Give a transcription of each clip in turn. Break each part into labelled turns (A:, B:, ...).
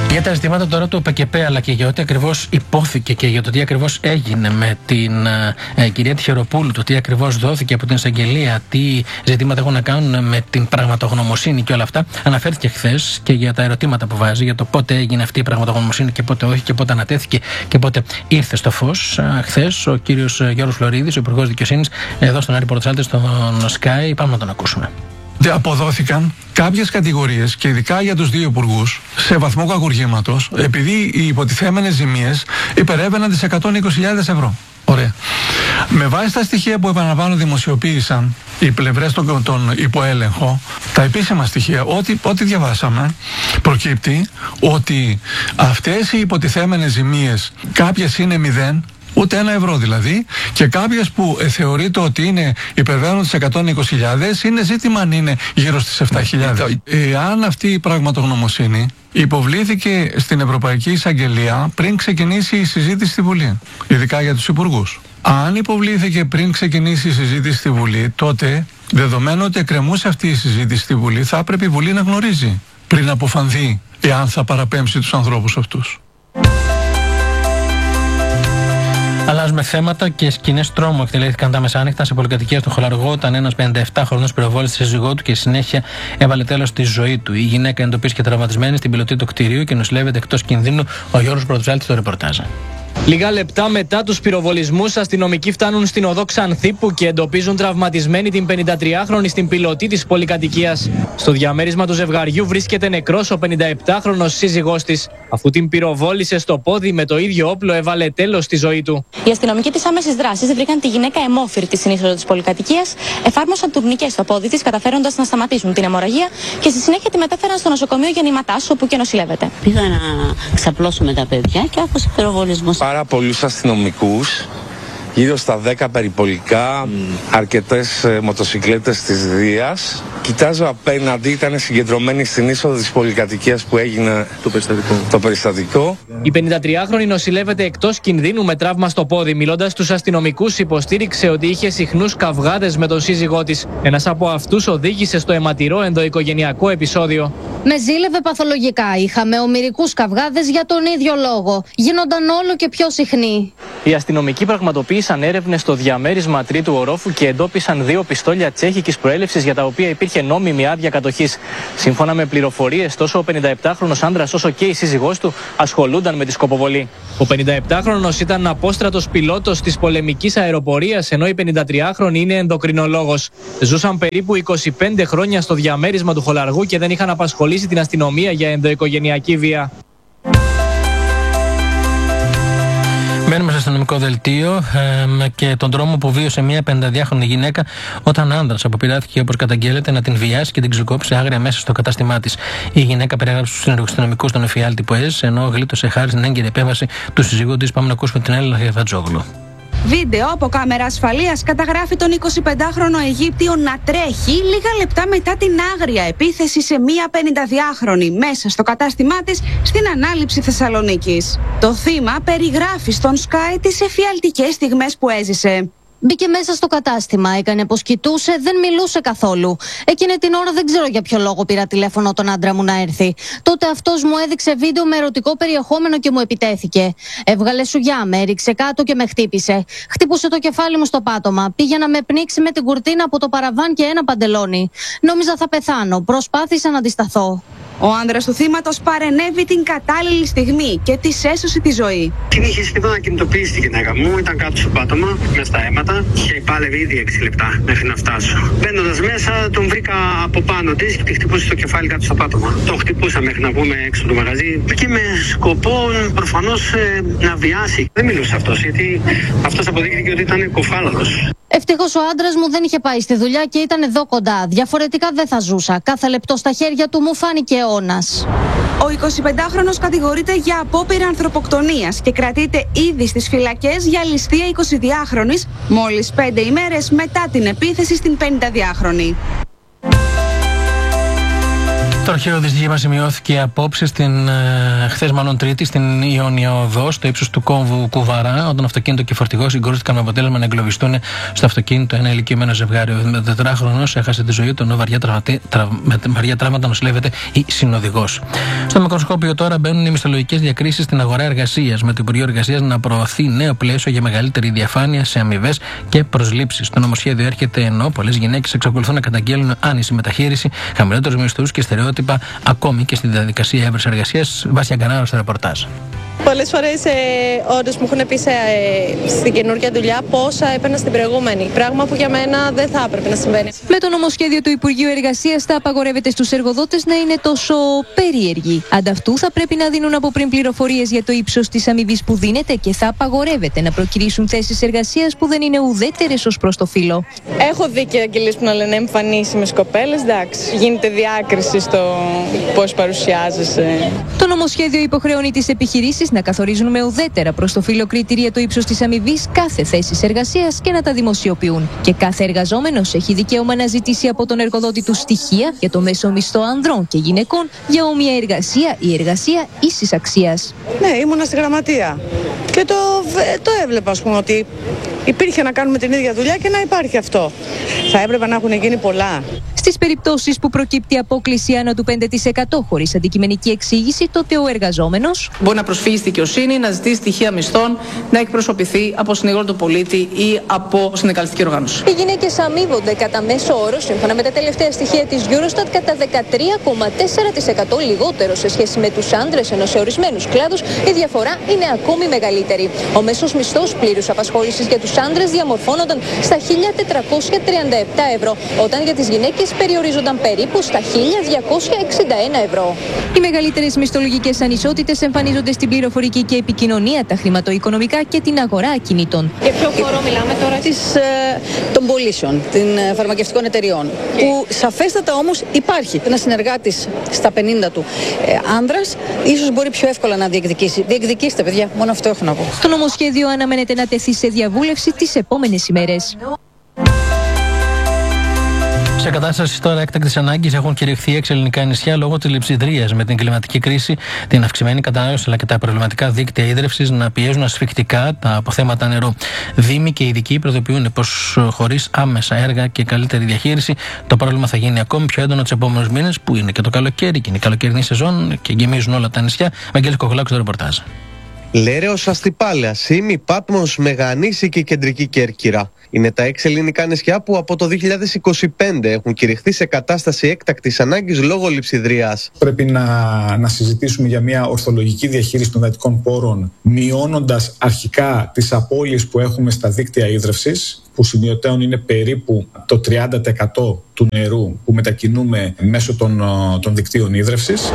A: Για τα ζητήματα τώρα του ΟΠΕΚΕΠΕ, αλλά και για ό,τι ακριβώς υπόθηκε και για το τι ακριβώς έγινε με την κυρία Τιχεροπούλου, το τι ακριβώς δόθηκε από την εισαγγελία, τι ζητήματα έχουν να κάνουν με την πραγματογνωμοσύνη και όλα αυτά, αναφέρθηκε χθες και για τα ερωτήματα που βάζει, για το πότε έγινε αυτή η πραγματογνωμοσύνη και πότε όχι, και πότε ανατέθηκε και πότε ήρθε στο φως. Χθες ο κύριος Γιώργος Φλωρίδης, ο Υπουργός Δικαιοσύνης, εδώ στον Άρη Πορτοσάλτη, στον Sky, πάμε να τον ακούσουμε.
B: Αποδόθηκαν κάποιες κατηγορίες και ειδικά για τους δύο υπουργούς σε βαθμό κακουργήματος, επειδή οι υποτιθέμενες ζημίες υπερέβαιναν τις 120.000 ευρώ. Ωραία. Με βάση τα στοιχεία που επαναλαμβάνω δημοσιοποίησαν οι πλευρές των υποέλεγχο, τα επίσημα στοιχεία, ό,τι διαβάσαμε, προκύπτει ότι αυτές οι υποτιθέμενες ζημίες, κάποιες είναι 0, ούτε 1 ευρώ δηλαδή, και κάποιες που θεωρείται ότι υπερβαίνουν τις 120.000, είναι ζήτημα αν είναι γύρω στις 7.000. Αν αυτή η πραγματογνωμοσύνη υποβλήθηκε στην Ευρωπαϊκή Εισαγγελία πριν ξεκινήσει η συζήτηση στη Βουλή, ειδικά για τους υπουργούς. Αν υποβλήθηκε πριν ξεκινήσει η συζήτηση στη Βουλή, τότε, δεδομένου ότι εκκρεμούσε αυτή η συζήτηση στη Βουλή, θα έπρεπε η Βουλή να γνωρίζει πριν αποφανθεί εάν θα παραπέμψει τους ανθρώπους αυτούς.
A: Αλλάζουμε θέματα και σκηνές τρόμου εκτελέθηκαν τα μεσάνυχτα σε πολυκατοικία στο Χολαργό, όταν ένας 57χρονος πυροβόλησε τη σύζυγό του και συνέχεια έβαλε τέλος στη ζωή του. Η γυναίκα εντοπίστηκε τραυματισμένη στην πιλωτή του κτηρίου και νοσηλεύεται εκτός κινδύνου. Ο Γιώργος Πορτοσάλτης στο ρεπορτάζ.
C: Λίγα λεπτά μετά τους πυροβολισμούς, αστυνομικοί φτάνουν στην οδό Ξανθήπου και εντοπίζουν τραυματισμένη την 53χρονη στην πιλωτή της πολυκατοικίας. Στο διαμέρισμα του ζευγαριού βρίσκεται νεκρός ο 57χρονος σύζυγός της. Αφού την πυροβόλησε στο πόδι με το ίδιο όπλο, έβαλε τέλος στη ζωή του.
D: Οι αστυνομικοί της άμεσης δράσης βρήκαν τη γυναίκα αιμόφυρτη στην είσοδο της πολυκατοικίας, εφάρμοσαν τουρνικές στο πόδι της, καταφέροντας να σταματήσουν την αιμορραγία και στη συνέχεια τη μετέφεραν στο νοσοκομείο Γεννηματάς, όπου και νοσηλεύεται.
E: Πήγα να ξαπλώσουμε τα παιδιά και άκουσα πυροβολισμούς.
F: Πάρα πολλούς αστυνομικούς, γύρω στα 10 περιπολικά, αρκετές μοτοσικλέτες της Δίας. Κοιτάζω απέναντι, ήταν συγκεντρωμένοι στην είσοδο της πολυκατοικίας που έγινε το περιστατικό.
C: Η 53χρονη νοσηλεύεται εκτός κινδύνου με τραύμα στο πόδι. Μιλώντας στους αστυνομικούς, υποστήριξε ότι είχε συχνούς καυγάδες με τον σύζυγό της. Ένας από αυτούς οδήγησε στο αιματηρό ενδοοικογενειακό επεισόδιο.
G: Με ζήλευε παθολογικά. Είχαμε ομηρικούς καυγάδες για τον ίδιο λόγο. Γίνονταν όλο και πιο συχνοί.
C: Οι αστυνομικοί πραγματοποίησαν έρευνες στο διαμέρισμα τρίτου ορόφου και εντόπισαν 2 πιστόλια τσέχικης προέλευσης για τα οποία υπήρχε νόμιμη άδεια κατοχής. Σύμφωνα με πληροφορίες, τόσο ο 57χρονος άντρας όσο και η σύζυγός του ασχολούνταν με τη σκοποβολή. Ο 57χρονος ήταν απόστρατος πιλότος της πολεμικής αεροπορίας, ενώ η 53χρονη είναι ενδοκρινολόγος. Ζούσαν περίπου 25 χρόνια στο διαμέρισμα του Χολαργού και δεν είχαν απασχολήσει την αστυνομία για ενδοοικογενειακή βία.
A: Μένουμε στο αστυνομικό δελτίο και τον τρόμο που βίωσε μια 52χρονη γυναίκα όταν άνδρας αποπειράθηκε, όπως καταγγέλλεται, να την βιάσει και την ξυλοκόπησε άγρια μέσα στο κατάστημά της. Η γυναίκα περιέγραψε στους συνεργοαστυνομικούς τον εφιάλτη που έζησε, ενώ γλίτωσε χάρη στην έγκαιρη επέμβαση του συζύγου της. Πάμε να ακούσουμε την Έλληνα Χατζόγλου.
H: Βίντεο από κάμερα ασφαλείας καταγράφει τον 25χρονο Αιγύπτιο να τρέχει λίγα λεπτά μετά την άγρια επίθεση σε μία 52χρονη μέσα στο κατάστημά της στην Ανάληψη Θεσσαλονίκης. Το θύμα περιγράφει στον Sky τις εφιαλτικές στιγμές που έζησε.
G: Μπήκε μέσα στο κατάστημα, έκανε πως κοιτούσε, δεν μιλούσε καθόλου. Εκείνη την ώρα δεν ξέρω για ποιο λόγο πήρα τηλέφωνο τον άντρα μου να έρθει. Τότε αυτός μου έδειξε βίντεο με ερωτικό περιεχόμενο και μου επιτέθηκε. Έβγαλε σουγιά, με έριξε κάτω και με χτύπησε. Χτύπησε το κεφάλι μου στο πάτωμα. Πήγε να με πνίξει με την κουρτίνα από το παραβάν και ένα παντελόνι. Νόμιζα θα πεθάνω. Προσπάθησα να αντισταθώ.
H: Ο άνδρας του θύματος παρενέβη την κατάλληλη στιγμή και της έσωσε τη ζωή.
I: Την είχε σχεδόν ακινητοποιήσει τη γυναίκα μου, ήταν κάτω στο πάτωμα, μέσα στα αίματα και πάλευε ήδη 6 λεπτά μέχρι να φτάσω. Μπαίνοντας μέσα, τον βρήκα από πάνω της και τη χτυπούσε το κεφάλι κάτω στο πάτωμα. Τον χτυπούσα μέχρι να βγούμε έξω από το μαγαζί και με σκοπό προφανώς να βιάσει. Δεν μιλούσε αυτός, γιατί αυτός αποδείχθηκε ότι ήταν κοφάλαλος.
G: Ευτυχώς ο άντρας μου δεν είχε πάει στη δουλειά και ήταν εδώ κοντά. Διαφορετικά δεν θα ζούσα. Κάθε λεπτό στα χέρια του μου φάνηκε αιώνας.
H: Ο 25χρονος κατηγορείται για απόπειρα ανθρωποκτονίας και κρατείται ήδη στις φυλακές για ληστεία 22χρονης, μόλις 5 ημέρες μετά την επίθεση στην 52χρονη.
A: Τροχαίο δυστύχημα σημειώθηκε απόψε, χθες μάλλον Τρίτη, στην Ιόνια Οδό, στο ύψος του κόμβου Κουβαρά, όταν αυτοκίνητο και φορτηγός συγκρούστηκαν με αποτέλεσμα να εγκλωβιστούν στο αυτοκίνητο ένα ηλικιωμένο ζευγάρι. Ο 14χρονος έχασε τη ζωή του, ενώ με βαριά τραύματα νοσηλεύεται η συνοδηγός. Στο μικροσκόπιο τώρα μπαίνουν οι μισθολογικές διακρίσεις στην αγορά εργασίας, με το Υπουργείο Εργασίας να προωθεί νέο πλαίσιο για μεγαλύτερη διαφάνεια σε αμοιβές και προσλήψεις. Το νομοσχέδιο έρχεται ενώ πολλές γυναίκες εξακολουθούν να καταγγέλνουν άνηση μεταχείριση, χαμηλότερους μισθούς και στερεότυπα ακόμη και στη διαδικασία έβρεσης εργασίας. Βάσει Αγκανάρα στο ρεπορτάζ.
J: Πολλές φορές όντως μου έχουν πει στην καινούργια δουλειά πόσα έπαιρνα στην προηγούμενη. Πράγμα που για μένα δεν θα έπρεπε να συμβαίνει.
K: Με το νομοσχέδιο του Υπουργείου Εργασίας θα απαγορεύεται στους εργοδότες να είναι τόσο περίεργοι. Ανταυτού θα πρέπει να δίνουν από πριν πληροφορίες για το ύψος της αμοιβής που δίνεται και θα απαγορεύεται να προκυρήσουν θέσεις εργασίας που δεν είναι ουδέτερες ως προς το φύλο.
J: Έχω δει και αγγελίες που να λένε εμφανίσιμες κοπέλες. Εντάξει, γίνεται διάκριση στο πώς παρουσιάζεσαι.
K: Το νομοσχέδιο υποχρεώνει τις επιχειρήσεις να καθορίζουν με ουδέτερα προς το φύλο κριτήρια το ύψος της αμοιβής κάθε θέσης εργασίας και να τα δημοσιοποιούν. Και κάθε εργαζόμενος έχει δικαίωμα να ζητήσει από τον εργοδότη του στοιχεία για το μέσο μισθό ανδρών και γυναικών για όμοια εργασία ή εργασία ίσης αξίας.
L: Ναι, ήμουνα στη γραμματεία και το έβλεπα, ας πούμε, ότι υπήρχε να κάνουμε την ίδια δουλειά και να υπάρχει αυτό. Θα έπρεπε να έχουν γίνει πολλά.
K: Στις περιπτώσεις που προκύπτει απόκλιση άνω του 5% χωρίς αντικειμενική εξήγηση, τότε ο εργαζόμενος
M: μπορεί να προσφύγει στη δικαιοσύνη, να ζητήσει στοιχεία μισθών, να εκπροσωπηθεί από συνήγορο του πολίτη ή από συνδικαλιστική οργάνωση.
K: Οι γυναίκες αμείβονται κατά μέσο όρο, σύμφωνα με τα τελευταία στοιχεία της Eurostat, κατά 13,4% λιγότερο σε σχέση με τους άντρες, ενώ σε ορισμένους κλάδους η διαφορά είναι ακόμη μεγαλύτερη. Ο μέσος μισθός πλήρους απασχόλησης για τους άντρες διαμορφώνονταν στα 1.437 ευρώ, όταν για τις γυναίκες περιορίζονταν περίπου στα 1.261 ευρώ. Οι μεγαλύτερες μισθολογικές ανισότητες εμφανίζονται στην πληροφορική και επικοινωνία, τα χρηματοοικονομικά και την αγορά ακινήτων.
J: Για ποιο χώρο μιλάμε τώρα?
L: Των πωλήσεων, των φαρμακευτικών εταιριών. Που σαφέστατα όμως υπάρχει. Ένας συνεργάτης στα 50 του άνδρας ίσως μπορεί πιο εύκολα να διεκδικήσει. Διεκδικήστε, παιδιά, μόνο αυτό έχω να πω.
K: Το νομοσχέδιο αναμένεται να τεθεί σε διαβούλευση τις επόμενες ημέρες.
A: Σε κατάσταση τώρα έκτακτης ανάγκης έχουν κηρυχθεί 6 ελληνικά νησιά λόγω της λειψιδρίας, με την κλιματική κρίση, την αυξημένη κατανάλωση αλλά και τα προβληματικά δίκτυα ίδρυυσης να πιέζουν ασφικτικά τα αποθέματα νερού. Δήμοι και ειδικοί προειδοποιούν πως χωρίς άμεσα έργα και καλύτερη διαχείριση το πρόβλημα θα γίνει ακόμη πιο έντονο τους επόμενους μήνες, που είναι και το καλοκαίρι και είναι η καλοκαιρινή σεζόν και γεμίζουν όλα τα νησιά. Βαγγέλης Κοχολάκος στο ρεπορτάζ.
N: Λέρεος, Αστυπάλαια, Σύμη, Πάτμος, Μεγανήσι και Κεντρική Κέρκυρα. Είναι τα 6 ελληνικά νησιά που από το 2025 έχουν κηρυχθεί σε κατάσταση έκτακτης ανάγκης λόγω λειψιδρίας.
O: Πρέπει να συζητήσουμε για μια ορθολογική διαχείριση των υδατικών πόρων, μειώνοντας αρχικά τις απώλειες που έχουμε στα δίκτυα ίδρευσης, που σημειωτέων είναι περίπου το 30% του νερού που μετακινούμε μέσω των δικτύων ίδρευσης.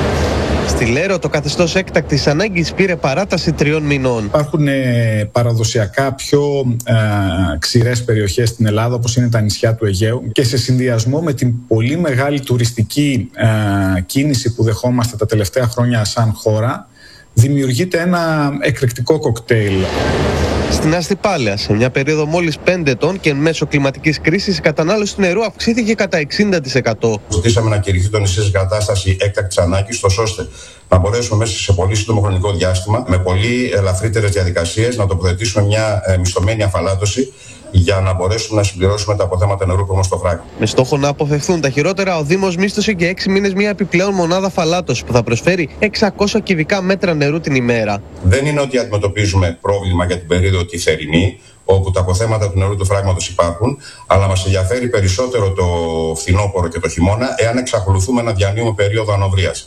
N: Στη Λέρο το καθεστώς έκτακτης ανάγκης πήρε παράταση 3 μηνών.
O: Υπάρχουν παραδοσιακά πιο ξηρές περιοχές στην Ελλάδα, όπως είναι τα νησιά του Αιγαίου, και σε συνδυασμό με την πολύ μεγάλη τουριστική κίνηση που δεχόμαστε τα τελευταία χρόνια σαν χώρα, δημιουργείται ένα εκρηκτικό κοκτέιλ.
N: Στην Αστυπάλαια, σε μια περίοδο μόλις 5 ετών και εν μέσω κλιματικής κρίσης, η κατανάλωση νερού αυξήθηκε κατά 60%.
P: Ζητήσαμε να κηρυχθεί το νησί σε κατάσταση έκτακτης ανάγκης, ώστε να μπορέσουμε μέσα σε πολύ σύντομο χρονικό διάστημα, με πολύ ελαφρύτερες διαδικασίες, να τοποθετήσουμε μια μισθωμένη αφαλάτωση για να μπορέσουμε να συμπληρώσουμε τα αποθέματα νερού που έχουμε στο φράγμα.
N: Με στόχο να αποφευθούν τα χειρότερα, ο Δήμος μίσθωσε για 6 μήνες μια επιπλέον μονάδα αφαλάτωσης που θα προσφέρει 600 κυβικά μέτρα νερού την ημέρα.
P: Δεν είναι ότι αντιμετωπίζουμε πρόβλημα για την περίοδο τη θερινή, όπου τα αποθέματα του νερού του φράγματος υπάρχουν, αλλά μας ενδιαφέρει περισσότερο το φθινόπωρο και το χειμώνα, εάν εξακολουθούμε να διανύουμε περίοδο ανοβρίας.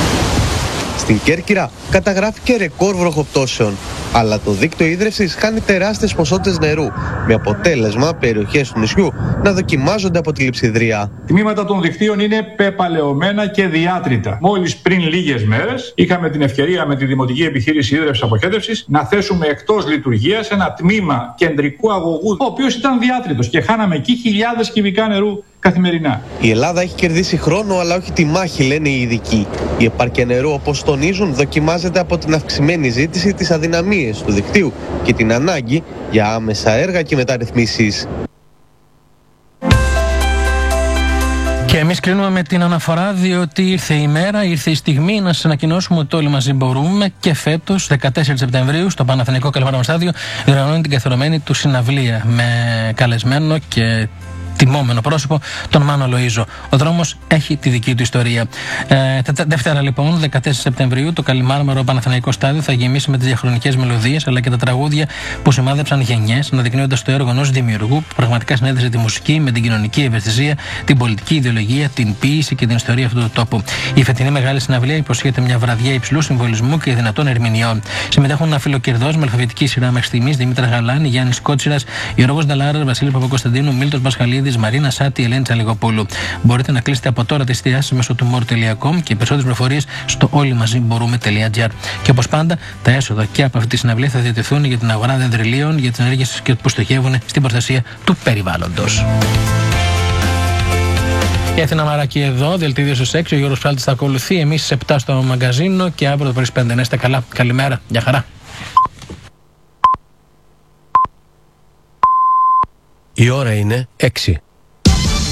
N: Στην Κέρκυρα καταγράφηκε ρεκόρ βροχοπτώσεων, αλλά το δίκτυο ίδρευσης χάνει τεράστιες ποσότητες νερού, με αποτέλεσμα περιοχές του νησιού να δοκιμάζονται από τη λειψιδρία.
Q: Τμήματα των δικτύων είναι πεπαλαιωμένα και διάτρητα. Μόλις πριν λίγες μέρες είχαμε την ευκαιρία με τη Δημοτική Επιχείρηση Ίδρευσης Αποχέτευσης να θέσουμε εκτός λειτουργίας ένα τμήμα κεντρικού αγωγού, ο οποίος ήταν διάτριτος, και χάναμε εκεί χιλιάδες κυβικά νερού καθημερινά.
N: Η Ελλάδα έχει κερδίσει χρόνο, αλλά όχι τη μάχη, λένε οι ειδικοί. Η επάρκεια νερού, όπως τονίζουν, δοκιμάζεται από την αυξημένη ζήτηση, τις αδυναμίες του δικτύου και την ανάγκη για άμεσα έργα και μεταρρυθμίσεις.
A: Και εμείς κλείνουμε με την αναφορά, διότι ήρθε η μέρα, ήρθε η στιγμή να σας ανακοινώσουμε ότι όλοι μαζί μπορούμε και φέτος, 14 Σεπτεμβρίου, στο Παναθηναϊκό Καλαμάτα Στάδιο, διοργανώνει την καθιερωμένη του συναυλία με καλεσμένο και τιμόμενο πρόσωπο, τον Μάνο Λοΐζο. Ο δρόμος έχει τη δική του ιστορία. Δευτέρα λοιπόν, 14 Σεπτεμβρίου, το καλυμάρμαρο Παναθηναϊκό Στάδιο θα γεμίσει με τις διαχρονικές μελωδίες αλλά και τα τραγούδια που σημάδεψαν γενιές, αναδεικνύοντας το έργο ενός δημιουργού που πραγματικά συνέδεσε τη μουσική με την κοινωνική ευαισθησία, την πολιτική ιδεολογία, την ποίηση και την ιστορία αυτού του τόπου. Η φετινή μεγάλη συναυλία υποσχέται μια βραδιά υψηλού συμβολισμού και δυνατών ερμηνεών. Συμμετέχουν αφιλοκερδός με αλφαβητική σειρά μέχρι στιγμής Δημήτρα Γαλάνη, Γιάννης Κότσιρας, Γιώργος Νταλάρας, Βασίλη Παπακοσταντίνου, Μίλτος Μπασχαλίδης, Μαρίνα Σάτη, Ελένη Τσαλιγοπούλου. Μπορείτε να κλείσετε από τώρα τις εστιάσεις μέσω του more.com και περισσότερες πληροφορίες στο όλοιμαζιμπορούμε.gr. Και όπως πάντα, τα έσοδα και από αυτή τη συναυλία θα διατεθούν για την αγορά δεντριλίων, για τις ενέργειες που στοχεύουν στην προστασία του περιβάλλοντος. Η Αθήνα Μαράκη εδώ, δελτίδιο στους 6, ο Γιώργος Φάλτης θα ακολουθεί, εμείς στις 7 στο μαγκαζίνο και αύριο το πρωί 5. Να είστε καλά. Καλημέρα. Γεια χαρά.
R: Η ώρα είναι 6.